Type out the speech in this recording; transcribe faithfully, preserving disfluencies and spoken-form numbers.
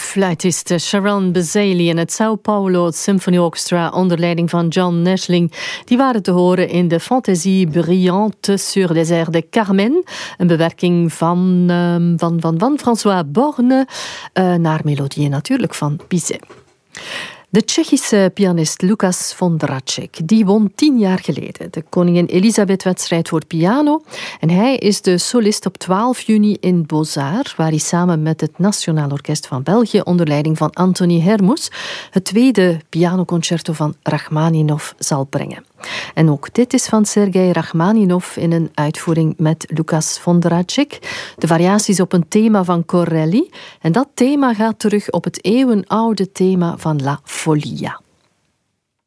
fluitiste Sharon Bezali en het São Paulo Symphony Orchestra onder leiding van John Nashling. Die waren te horen in de Fantaisie Brillante sur les airs de Carmen. Een bewerking van, uh, van, van, van François Borne uh, naar melodieën natuurlijk van Bizet. De Tsjechische pianist Lukas Vondracek, die won tien jaar geleden de Koningin Elisabeth-wedstrijd voor piano. En hij is de solist op twaalf juni in Beaux-Arts, waar hij samen met het Nationaal Orkest van België onder leiding van Anthony Hermous het tweede pianoconcerto van Rachmaninov zal brengen. En ook dit is van Sergei Rachmaninov in een uitvoering met Lukas Vondracek. De variaties op een thema van Corelli. En dat thema gaat terug op het eeuwenoude thema van La Folia.